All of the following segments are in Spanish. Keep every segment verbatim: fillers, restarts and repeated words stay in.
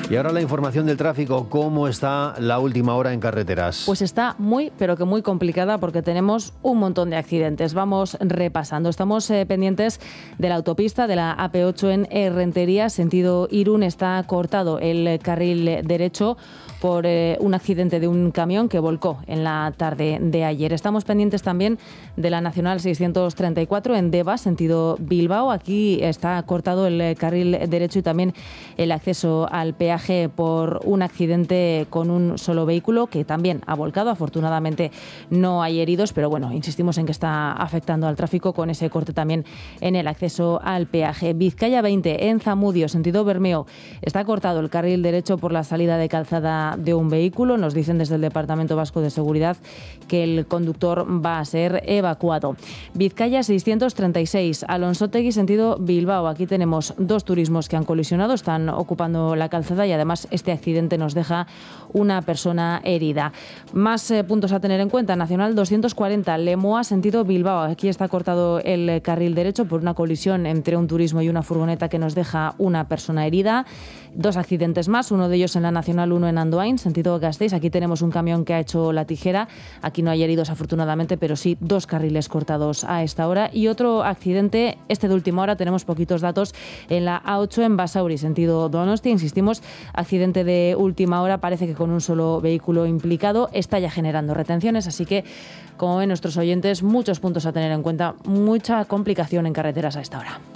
Y ahora la información del tráfico. ¿Cómo está la última hora en carreteras? Pues está muy, pero que muy complicada porque tenemos un montón de accidentes. Vamos repasando. Estamos eh, pendientes de la autopista de la A P ocho en Errentería, sentido Irún. Está cortado el carril derecho por eh, un accidente de un camión que volcó en la tarde de ayer. Estamos pendientes también de la Nacional seiscientos treinta y cuatro en Deva, sentido Bilbao. Aquí está cortado el carril derecho y también el acceso al peaje por un accidente con un solo vehículo que también ha volcado. Afortunadamente no hay heridos, pero bueno, insistimos en que está afectando al tráfico con ese corte también en el acceso al peaje. Vizcaya veinte en Zamudio, sentido Bermeo. Está cortado el carril derecho por la salida de calzada de un vehículo. Nos dicen desde el Departamento Vasco de Seguridad que el conductor va a ser evacuado. Vizcaya seiscientos treinta y seis, Alonsotegui, sentido Bilbao. Aquí tenemos dos turismos que han colisionado, están ocupando la calzada y además este accidente nos deja una persona herida. Más eh, puntos a tener en cuenta. Nacional doscientos cuarenta, Lemoa, sentido Bilbao. Aquí está cortado el carril derecho por una colisión entre un turismo y una furgoneta que nos deja una persona herida. Dos accidentes más, uno de ellos en la Nacional uno en Andoain, sentido Gasteiz. Aquí tenemos un camión que ha hecho la tijera. Aquí no hay heridos afortunadamente, pero sí dos carriles cortados a esta hora. Y otro accidente, este de última hora, tenemos poquitos datos, en la A ocho en Basauri, sentido Donostia. Insistimos, accidente de última hora, parece que con un solo vehículo implicado. Está ya generando retenciones, así que, como ven nuestros oyentes, muchos puntos a tener en cuenta, mucha complicación en carreteras a esta hora.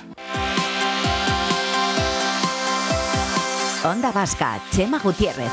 Onda Vasca, Chema Gutiérrez.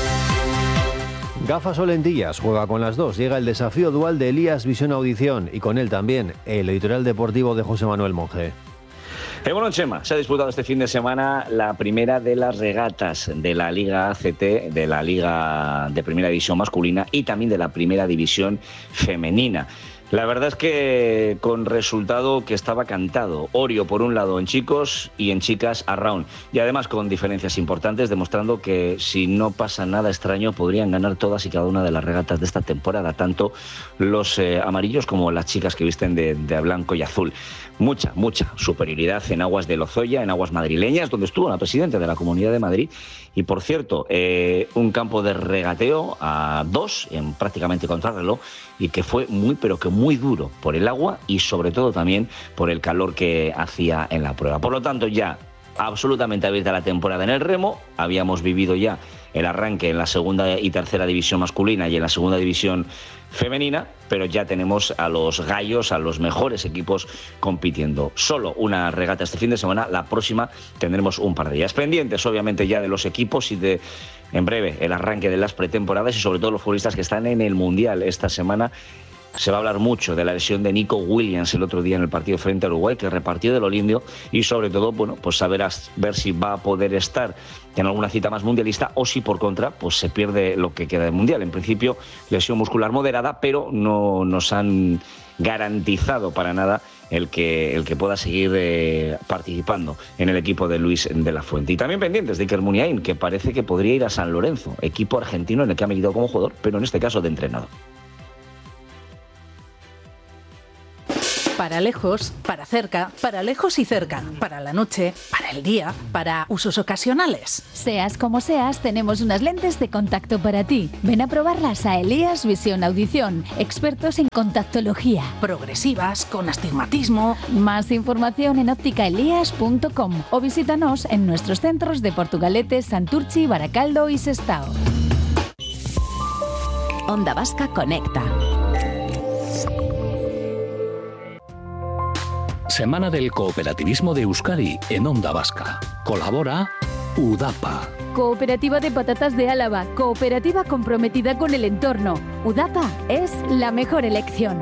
Gafas o lentillas, juega con las dos. Llega el desafío dual de Elías Visión Audición y con él también el editorial deportivo de José Manuel Monge. Eh, bueno, Chema, se ha disputado este fin de semana la primera de las regatas de la Liga A C T, de la Liga de Primera División masculina y también de la Primera División femenina. La verdad es que con resultado que estaba cantado. Orio por un lado en chicos y en chicas a round. Y además con diferencias importantes, demostrando que si no pasa nada extraño podrían ganar todas y cada una de las regatas de esta temporada, tanto los eh, amarillos como las chicas que visten de, de blanco y azul. Mucha, mucha superioridad en aguas de Lozoya, en aguas madrileñas, donde estuvo la presidenta de la Comunidad de Madrid. Y por cierto, eh, un campo de regateo a dos, en prácticamente contrarreloj, y que fue muy, pero que muy duro por el agua y sobre todo también por el calor que hacía en la prueba. Por lo tanto, ya absolutamente abierta la temporada en el remo. Habíamos vivido ya el arranque en la segunda y tercera división masculina y en la segunda división femenina, pero ya tenemos a los gallos, a los mejores equipos compitiendo. Solo una regata este fin de semana, la próxima tendremos un par de días pendientes, obviamente ya de los equipos y de, en breve, el arranque de las pretemporadas y sobre todo los futbolistas que están en el Mundial esta semana. Se va a hablar mucho de la lesión de Nico Williams el otro día en el partido frente a Uruguay, que repartió de lo limpio, y sobre todo, bueno, pues saber a, ver si va a poder estar en alguna cita más mundialista o si por contra pues se pierde lo que queda del Mundial. En principio, lesión muscular moderada, pero no nos han garantizado para nada el que, el que pueda seguir eh, participando en el equipo de Luis de la Fuente. Y también pendientes de Iker Muniain, que parece que podría ir a San Lorenzo, equipo argentino en el que ha militado como jugador, pero en este caso de entrenador. Para lejos, para cerca, para lejos y cerca, para la noche, para el día, para usos ocasionales. Seas como seas, tenemos unas lentes de contacto para ti. Ven a probarlas a Elías Visión Audición, expertos en contactología. Progresivas, con astigmatismo. Más información en óptica elías punto com o visítanos en nuestros centros de Portugalete, Santurchi, Baracaldo y Sestao. Onda Vasca Conecta. Semana del Cooperativismo de Euskadi en Onda Vasca. Colabora UDAPA. Cooperativa de Patatas de Álava, cooperativa comprometida con el entorno. UDAPA es la mejor elección.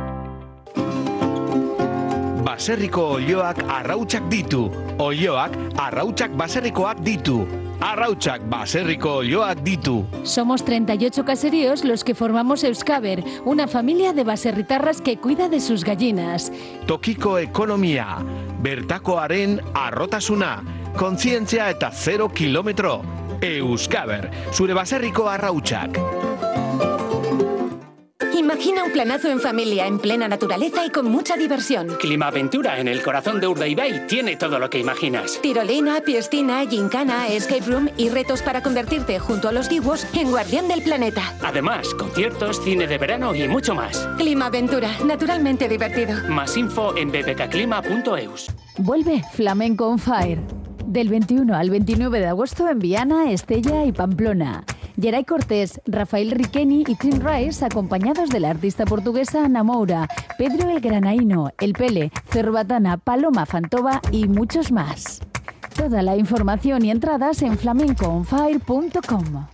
Baserriko olioak arrautsak ditu. Olioak arrautsak baserrikoak ditu. Arrautsak baserriko olioak ditu. Somos treinta y ocho caseríos los que formamos Euskaber, una familia de baserritarras que cuida de sus gallinas. Tokiko ekonomia, bertakoaren arrotasuna, kontzientzia eta zero kilometro. Euskaber, zure baserriko arrautsak. Imagina un planazo en familia, en plena naturaleza y con mucha diversión. Climaventura en el corazón de Urdaibai tiene todo lo que imaginas. Tirolina, piscina, gincana, escape room y retos para convertirte junto a los diwos en guardián del planeta. Además, conciertos, cine de verano y mucho más. Climaventura, naturalmente divertido. Más info en b b k clima punto e u s. Vuelve Flamenco on Fire. Del veintiuno al veintinueve de agosto en Viana, Estella y Pamplona. Geray Cortés, Rafael Riqueni y Tim Rice, acompañados de la artista portuguesa Ana Moura, Pedro el Granaíno, El Pele, Cerbatana, Paloma Fantova y muchos más. Toda la información y entradas en flamenco on fire punto com.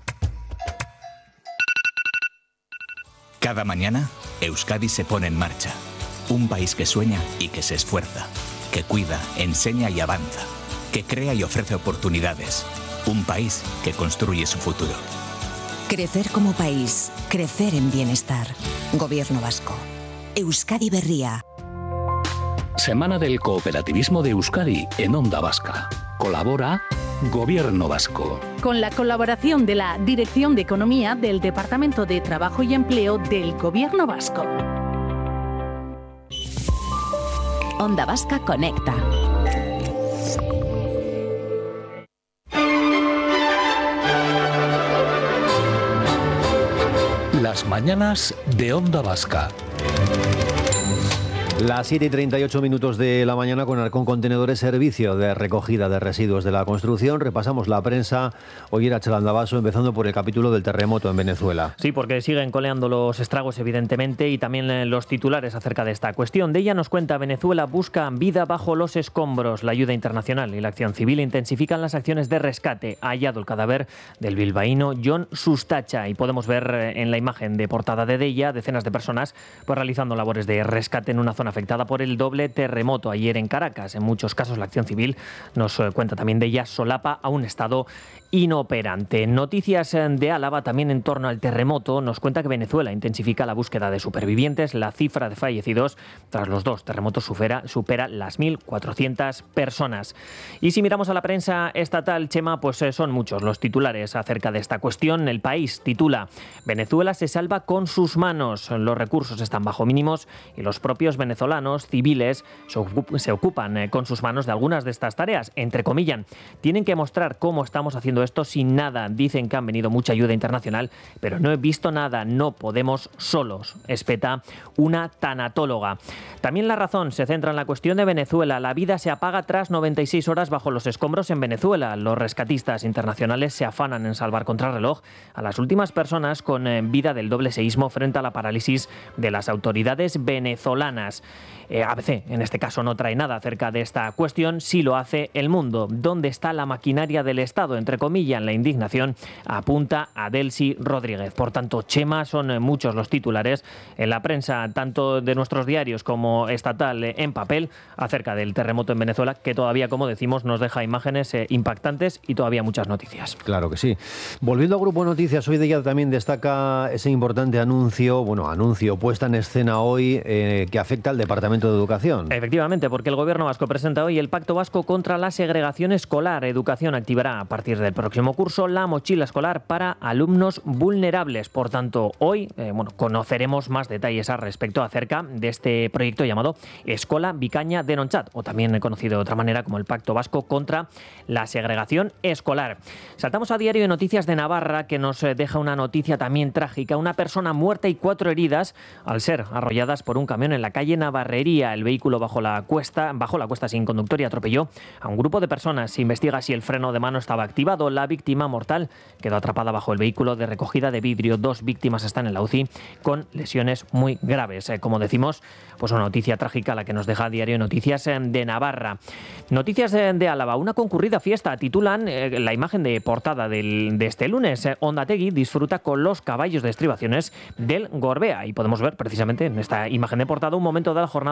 Cada mañana, Euskadi se pone en marcha. Un país que sueña y que se esfuerza, que cuida, enseña y avanza, que crea y ofrece oportunidades. Un país que construye su futuro. Crecer como país, crecer en bienestar. Gobierno vasco. Euskadi Berria. Semana del Cooperativismo de Euskadi en Onda Vasca. Colabora Gobierno Vasco. Con la colaboración de la Dirección de Economía del Departamento de Trabajo y Empleo del Gobierno Vasco. Onda Vasca Conecta. Las mañanas de Onda Vasca. Las siete y treinta y ocho minutos de la mañana con Arcón Contenedores, servicio de recogida de residuos de la construcción. Repasamos la prensa. Hoy era Chalandavaso, empezando por el capítulo del terremoto en Venezuela. Sí, porque siguen coleando los estragos, evidentemente, y también los titulares acerca de esta cuestión. De ella nos cuenta: Venezuela busca vida bajo los escombros. La ayuda internacional y la acción civil intensifican las acciones de rescate. Ha hallado el cadáver del bilbaíno John Sustacha y podemos ver en la imagen de portada de Deia decenas de personas pues, realizando labores de rescate en una zona afectada por el doble terremoto ayer en Caracas. En muchos casos la acción civil, nos cuenta también de ella, solapa a un estado inoperante. Noticias de Álava también en torno al terremoto. Nos cuenta que Venezuela intensifica la búsqueda de supervivientes. La cifra de fallecidos tras los dos terremotos supera, supera las mil cuatrocientas personas. Y si miramos a la prensa estatal, Chema, pues son muchos los titulares acerca de esta cuestión. El País titula: Venezuela se salva con sus manos. Los recursos están bajo mínimos y los propios venezolanos civiles se ocupan con sus manos de algunas de estas tareas. Entre comillas, tienen que mostrar cómo estamos haciendo esto sin nada. Dicen que han venido mucha ayuda internacional, pero no he visto nada, no podemos solos, espeta una tanatóloga. También La Razón se centra en la cuestión de Venezuela. La vida se apaga tras noventa y seis horas bajo los escombros en Venezuela. Los rescatistas internacionales se afanan en salvar contrarreloj a las últimas personas con vida del doble seísmo frente a la parálisis de las autoridades venezolanas. Eh, A B C, en este caso, no trae nada acerca de esta cuestión, sí lo hace El Mundo. ¿Dónde está la maquinaria del Estado? Entre comillas, la indignación apunta a Delcy Rodríguez. Por tanto, Chema, son muchos los titulares en la prensa, tanto de nuestros diarios como estatal, en papel, acerca del terremoto en Venezuela, que todavía, como decimos, nos deja imágenes eh, impactantes y todavía muchas noticias. Claro que sí. Volviendo al Grupo Noticias, hoy de ella también destaca ese importante anuncio, bueno, anuncio, puesta en escena hoy, eh, que afecta al Departamento de Educación. Efectivamente, porque el Gobierno vasco presenta hoy el Pacto Vasco contra la Segregación Escolar. Educación activará a partir del próximo curso la mochila escolar para alumnos vulnerables. Por tanto, hoy eh, bueno, conoceremos más detalles al respecto acerca de este proyecto llamado Escola Vicaña Denonchat, o también conocido de otra manera como el Pacto Vasco contra la Segregación Escolar. Saltamos a Diario de Noticias de Navarra, que nos deja una noticia también trágica. Una persona muerta y cuatro heridas al ser arrolladas por un camión en la calle Navarrería. El vehículo bajo la cuesta, bajo la cuesta sin conductor y atropelló a un grupo de personas. Se investiga si el freno de mano estaba activado. La víctima mortal quedó atrapada bajo el vehículo de recogida de vidrio. Dos víctimas están en la U C I con lesiones muy graves. Eh, como decimos, pues una noticia trágica la que nos deja Diario de Noticias de Navarra. Noticias de, de Álava. Una concurrida fiesta. Titulan eh, la imagen de portada del, de este lunes. Eh, Ondategui disfruta con los caballos de estribaciones del Gorbea. Y podemos ver precisamente en esta imagen de portada un momento de la jornada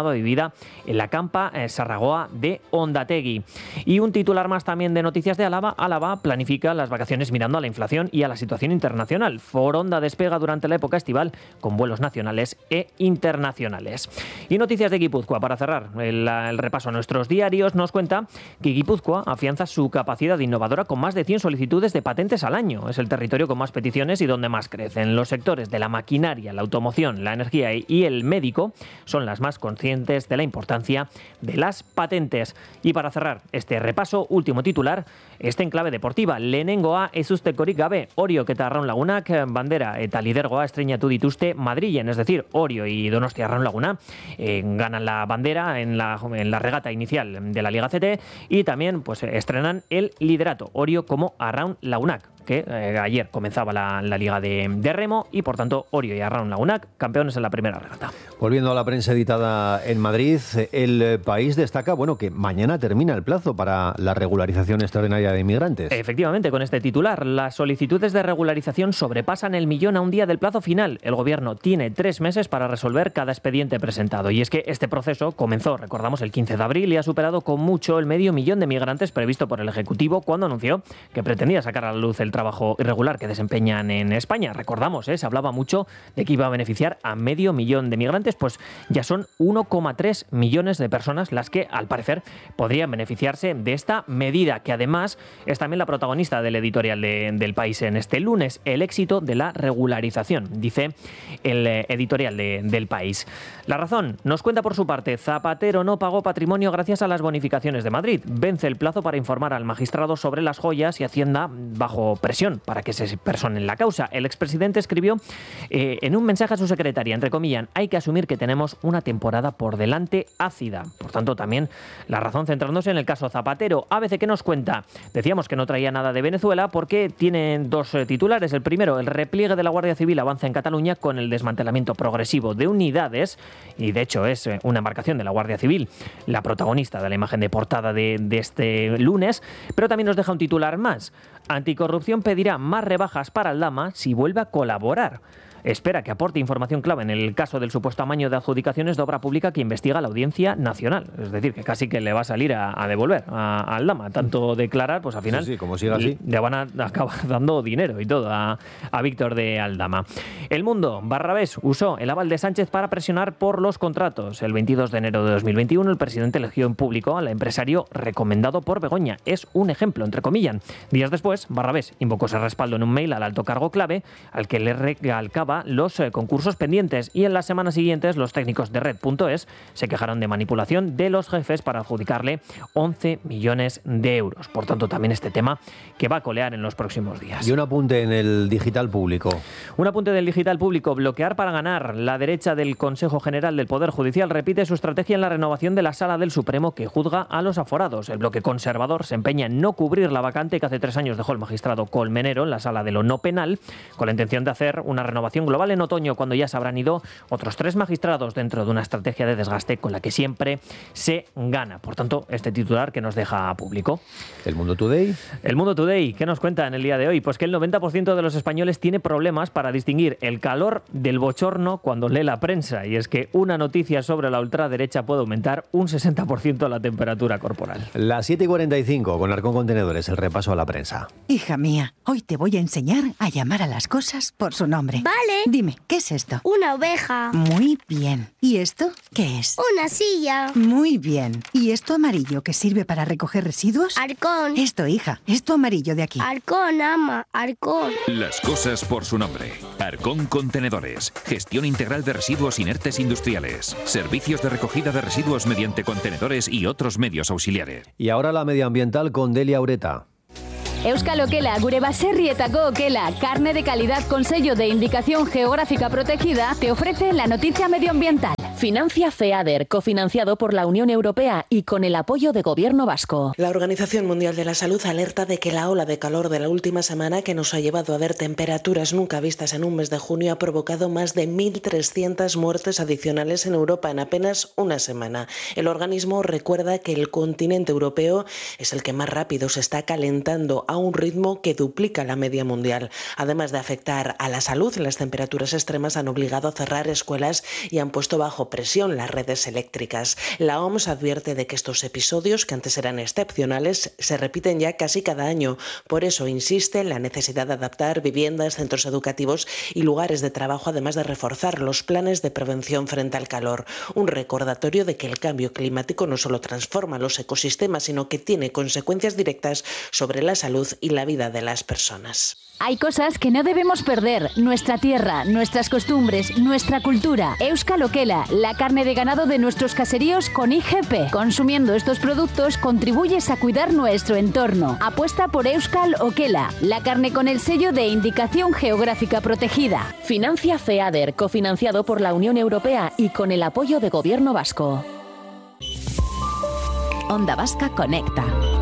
destinado a vivida en la campa eh, Sarragoa de Ondategui. Y un titular más también de Noticias de Álava. Álava planifica las vacaciones mirando a la inflación y a la situación internacional. Foronda despega durante la época estival con vuelos nacionales e internacionales. Y Noticias de Guipúzcoa, para cerrar el, el repaso a nuestros diarios, nos cuenta que Guipúzcoa afianza su capacidad innovadora con más de cien solicitudes de patentes al año. Es el territorio con más peticiones y donde más crecen. Los sectores de la maquinaria, la automoción, la energía y el médico son las más conscientes de la importancia de las patentes. Y para cerrar este repaso, último titular, este en clave deportiva. Lehenengoa ezustekorik gabe, Orio eta Arraun Lagunak bandera eta lidergoa estreinatu dituzte Madrilen, es decir, Orio y Donostia Arraun Laguna eh, ganan la bandera en la, en la regata inicial de la Liga C T y también pues estrenan el liderato, Orio como Arraun Lagunak, que eh, ayer comenzaba la, la Liga de, de Remo y por tanto Orio y Arraun Lagunak campeones en la primera regata. Volviendo a la prensa editada en Madrid, El País destaca bueno, que mañana termina el plazo para la regularización extraordinaria de inmigrantes. Efectivamente, con este titular, las solicitudes de regularización sobrepasan el millón a un día del plazo final. El Gobierno tiene tres meses para resolver cada expediente presentado. Y es que este proceso comenzó, recordamos, el quince de abril y ha superado con mucho el medio millón de migrantes previsto por el Ejecutivo cuando anunció que pretendía sacar a la luz el trabajo irregular que desempeñan en España. Recordamos, ¿eh? se hablaba mucho de que iba a beneficiar a medio millón de migrantes, pues ya son uno coma tres millones de personas las que, al parecer, podrían beneficiarse de esta medida, que además es también la protagonista del editorial de, del País en este lunes, el éxito de la regularización, dice el eh, editorial de, del País. La Razón nos cuenta por su parte, Zapatero no pagó patrimonio gracias a las bonificaciones de Madrid. Vence el plazo para informar al magistrado sobre las joyas y Hacienda bajo presión para que se personen la causa. El expresidente escribió eh, en un mensaje a su secretaria, entre comillas, hay que asumir que tenemos una temporada por delante ácida. Por tanto, también La Razón centrándose en el caso Zapatero. A B C, ¿qué nos cuenta? Decíamos que no traía nada de Venezuela porque tienen dos eh, titulares. El primero, el repliegue de la Guardia Civil avanza en Cataluña con el desmantelamiento progresivo de unidades, y de hecho es eh, una embarcación de la Guardia Civil la protagonista de la imagen de portada de, de este lunes, pero también nos deja un titular más. Anticorrupción pedirá más rebajas para Aldama si vuelve a colaborar. Espera que aporte información clave en el caso del supuesto amaño de adjudicaciones de obra pública que investiga la Audiencia Nacional. Es decir, que casi que le va a salir a, a devolver a, a Aldama. Tanto declarar, pues al final sí, sí, como siga así, le van a acabar dando dinero y todo a, a Víctor de Aldama. El Mundo, Barrabés usó el aval de Sánchez para presionar por los contratos. El veintidós de enero de dos mil veintiuno, el presidente eligió en público al empresario recomendado por Begoña. Es un ejemplo, entre comillas. Días después, Barrabés invocó ese respaldo en un mail al alto cargo clave, al que le recalcaba los eh, concursos pendientes, y en las semanas siguientes los técnicos de Red punto es se quejaron de manipulación de los jefes para adjudicarle once millones de euros. Por tanto, también este tema que va a colear en los próximos días. Y un apunte en el digital público. Un apunte del digital público, bloquear para ganar. La derecha del Consejo General del Poder Judicial repite su estrategia en la renovación de la Sala del Supremo que juzga a los aforados. El bloque conservador se empeña en no cubrir la vacante que hace tres años dejó el magistrado Colmenero en la Sala de lo No Penal, con la intención de hacer una renovación global en otoño, cuando ya se habrán ido otros tres magistrados dentro de una estrategia de desgaste con la que siempre se gana. Por tanto, este titular que nos deja público. El Mundo Today. El Mundo Today, ¿qué nos cuenta en el día de hoy? Pues que el noventa por ciento de los españoles tiene problemas para distinguir el calor del bochorno cuando lee la prensa. Y es que una noticia sobre la ultraderecha puede aumentar un sesenta por ciento la temperatura corporal. Las siete y cuarenta y cinco, con Arcón Contenedores, el repaso a la prensa. Hija mía, hoy te voy a enseñar a llamar a las cosas por su nombre. Vale. Dime, ¿qué es esto? Una oveja. Muy bien. ¿Y esto qué es? Una silla. Muy bien. ¿Y esto amarillo que sirve para recoger residuos? Arcón. Esto, hija. Esto amarillo de aquí. Arcón, ama. Arcón. Las cosas por su nombre. Arcón Contenedores. Gestión integral de residuos inertes industriales. Servicios de recogida de residuos mediante contenedores y otros medios auxiliares. Y ahora la medioambiental con Delia Ureta. Euskal Okela, gure baserrietako okela, carne de calidad con sello de indicación geográfica protegida, te ofrece la noticia medioambiental. Financia FEADER, cofinanciado por la Unión Europea y con el apoyo de Gobierno vasco. La Organización Mundial de la Salud alerta de que la ola de calor de la última semana, que nos ha llevado a ver temperaturas nunca vistas en un mes de junio, ha provocado más de mil trescientas muertes adicionales en Europa en apenas una semana. El organismo recuerda que el continente europeo es el que más rápido se está calentando, a un ritmo que duplica la media mundial. Además de afectar a la salud, las temperaturas extremas han obligado a cerrar escuelas y han puesto bajo bajo presión las redes eléctricas. La O M S advierte de que estos episodios, que antes eran excepcionales, se repiten ya casi cada año. Por eso insiste en la necesidad de adaptar viviendas, centros educativos y lugares de trabajo, además de reforzar los planes de prevención frente al calor. Un recordatorio de que el cambio climático no solo transforma los ecosistemas, sino que tiene consecuencias directas sobre la salud y la vida de las personas. Hay cosas que no debemos perder. Nuestra tierra, nuestras costumbres, nuestra cultura. Euskal Okela, la carne de ganado de nuestros caseríos con I G P. Consumiendo estos productos contribuyes a cuidar nuestro entorno. Apuesta por Euskal Okela, la carne con el sello de Indicación Geográfica Protegida. Financia FEADER, cofinanciado por la Unión Europea y con el apoyo de Gobierno Vasco. Onda Vasca Conecta.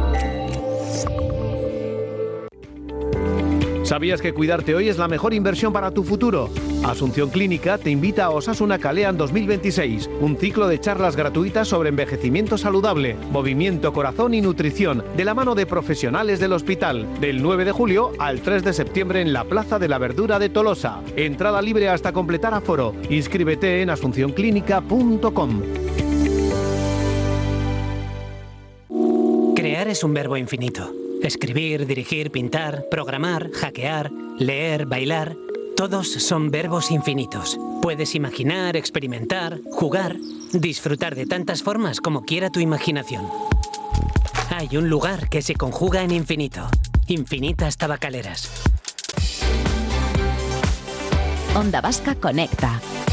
¿Sabías que cuidarte hoy es la mejor inversión para tu futuro? Asunción Clínica te invita a Osasuna Kalean dos mil veintiséis, un ciclo de charlas gratuitas sobre envejecimiento saludable, movimiento, corazón y nutrición, de la mano de profesionales del hospital, del nueve de julio al tres de septiembre en la Plaza de la Verdura de Tolosa. Entrada libre hasta completar aforo. Inscríbete en asunción clínica punto com. Crear es un verbo infinito. Escribir, dirigir, pintar, programar, hackear, leer, bailar... Todos son verbos infinitos. Puedes imaginar, experimentar, jugar, disfrutar de tantas formas como quiera tu imaginación. Hay un lugar que se conjuga en infinito. Infinitas Tabacaleras. Onda Vasca Conecta.